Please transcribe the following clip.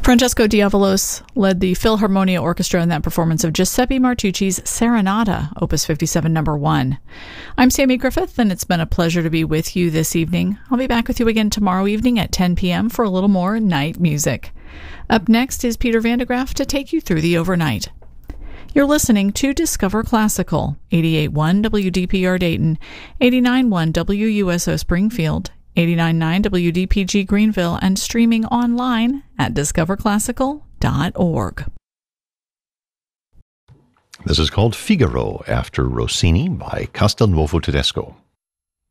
Francesco Diavalos led the Philharmonia Orchestra in that performance of Giuseppe Martucci's Serenata, Opus 57, number 1. I'm Sammy Griffith, and it's been a pleasure to be with you this evening. I'll be back with you again tomorrow evening at 10 p.m. for a little more night music. Up next is Peter Van de Graaff to take you through the overnight. You're listening to Discover Classical, 88.1 WDPR Dayton, 89.1 WUSO Springfield, 89.9 WDPG Greenville, and streaming online at discoverclassical.org. This is called Figaro after Rossini by Castelnuovo Tedesco.